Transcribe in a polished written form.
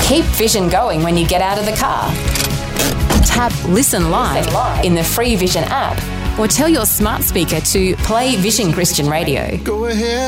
Keep Vision going when you get out of the car. Tap Listen Live in the free Vision app or tell your smart speaker to play Vision Christian Radio. Go ahead.